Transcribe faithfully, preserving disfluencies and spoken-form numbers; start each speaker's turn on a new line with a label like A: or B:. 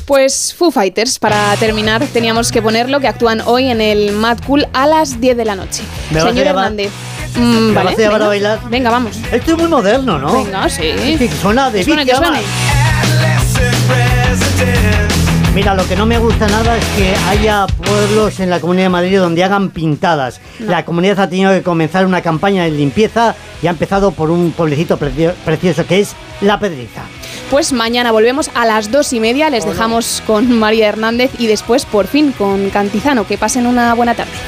A: Pues Foo Fighters, para terminar, teníamos que ponerlo, que actúan hoy en el Mad Cool a las diez de la noche.
B: ¿Me vas
A: Señor
B: a llevar?
A: Hernández. Mm,
B: ¿Me
A: vale,
B: vas a llevar
A: venga.
B: a bailar?
A: Venga, vamos.
B: Esto es muy moderno, ¿no?
A: Venga, sí.
B: Sí, suena de
A: Que suene, que
B: Beat
A: suene.
B: Mira, lo que no me gusta nada es que haya pueblos en la Comunidad de Madrid donde hagan pintadas.
A: No.
B: La comunidad ha tenido que comenzar una campaña de limpieza y ha empezado por un pueblecito precio- precioso que es La Pedriza.
A: Pues mañana volvemos a las dos y media. Les dejamos con María Hernández y después, por fin, con Cantizano. Que pasen una buena tarde.